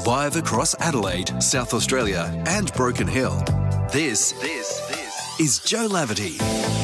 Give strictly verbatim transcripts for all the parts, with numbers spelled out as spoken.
live across Adelaide, South Australia and Broken Hill. This, this, this is Joe Laverty.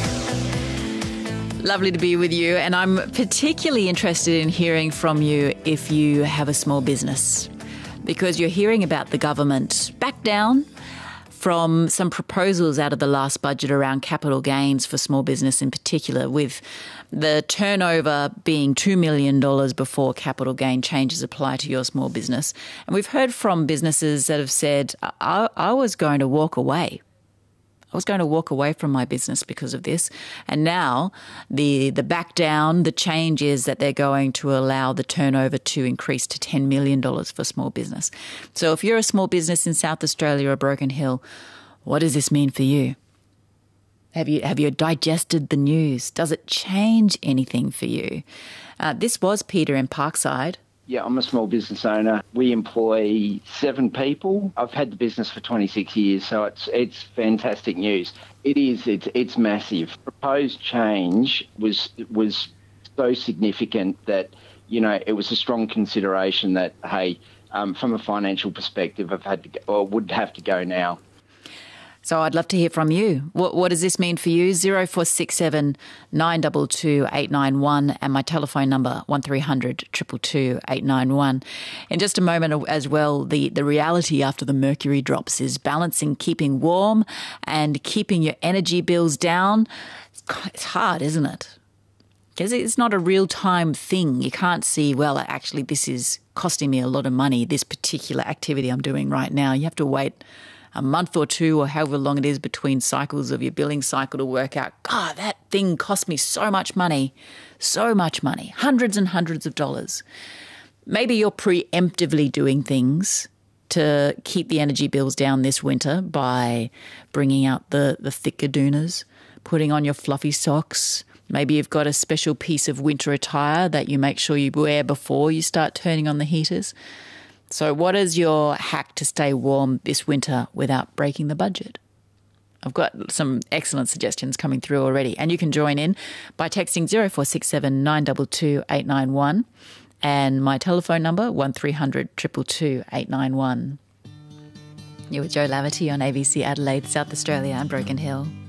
Lovely to be with you, and I'm particularly interested in hearing from you if you have a small business, because you're hearing about the government back down from some proposals out of the last budget around capital gains for small business in particular, with the turnover being two million dollars before capital gain changes apply to your small business. And we've heard from businesses that have said, I, I was going to walk away. I was going to walk away from my business because of this. And now the the back down, the change is that they're going to allow the turnover to increase to ten million dollars for small business. So if you're a small business in South Australia or Broken Hill, what does this mean for you? Have you have you digested the news? Does it change anything for you? Uh, this was Peter in Parkside. Yeah, I'm a small business owner. We employ seven people. I've had the business for twenty-six years, so it's it's fantastic news. It is. It's it's massive. Proposed change was was so significant that, you know, it was a strong consideration that, hey, um, from a financial perspective, I've had to go, or would have to go now. So I'd love to hear from you. What, what does this mean for you? zero four six seven nine two two eight nine one and my telephone number one three hundred two two two eight nine one. In just a moment as well, the, the reality after the mercury drops is balancing keeping warm and keeping your energy bills down. It's hard, isn't it? Because it's not a real-time thing. You can't see, well, actually this is costing me a lot of money, this particular activity I'm doing right now. You have to wait a month or two or however long it is between cycles of your billing cycle to work out, God, that thing cost me so much money, so much money, hundreds and hundreds of dollars. Maybe you're preemptively doing things to keep the energy bills down this winter by bringing out the, the thicker doonas, putting on your fluffy socks. Maybe you've got a special piece of winter attire that you make sure you wear before you start turning on the heaters. So what is your hack to stay warm this winter without breaking the budget? I've got some excellent suggestions coming through already. And you can join in by texting zero four six seven nine two two eight nine one and my telephone number one three hundred two two two eight nine one. You're with Joe Laverty on A B C Adelaide, South Australia and Broken Hill.